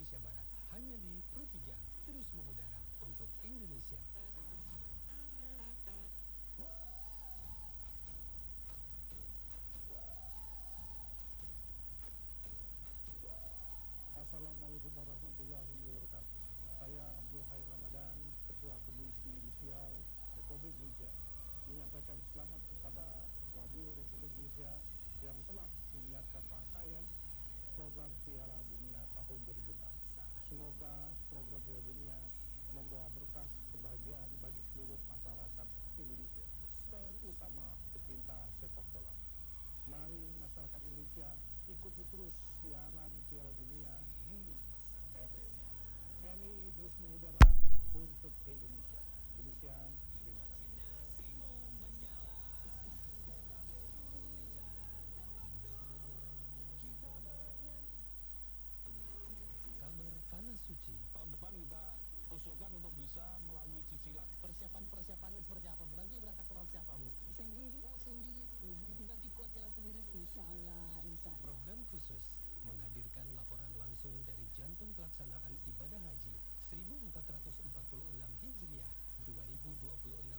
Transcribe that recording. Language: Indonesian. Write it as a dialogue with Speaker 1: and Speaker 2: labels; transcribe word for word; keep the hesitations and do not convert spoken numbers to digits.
Speaker 1: Indonesia Barat. Hanya di Pro tiga, terus mengudara untuk Indonesia.
Speaker 2: Assalamualaikum warahmatullahi wabarakatuh. Saya Abdul Hai Ramadan, Ketua Komisi Yudisial Republik Indonesia, menyampaikan selamat kepada Radio Republik Indonesia yang telah menyiarkan rangkaian program Piala Dunia tahun dua ribu enam. Semoga program Piala Dunia membawa berkah kebahagiaan bagi seluruh masyarakat Indonesia, terutama pecinta sepak bola. Mari masyarakat Indonesia ikuti terus siaran Piala Dunia di R R I. R R I terus mengudara untuk Indonesia. Demikian, terima kasih.
Speaker 1: Kabar Tanah Suci.
Speaker 3: Tahun depan kita usulkan untuk bisa melalui cicilan.
Speaker 4: Persiapan-persiapannya seperti apa, Bu? Nanti berangkat sama siapa, Bu?
Speaker 5: Sendiri.
Speaker 4: Oh, sendiri. Nanti kuat jalan sendiri, Bu.
Speaker 5: Insya Allah, insya Allah.
Speaker 1: Program khusus menghadirkan laporan langsung dari jantung pelaksanaan ibadah haji seribu empat ratus empat puluh enam Hijriah dua ribu dua puluh enam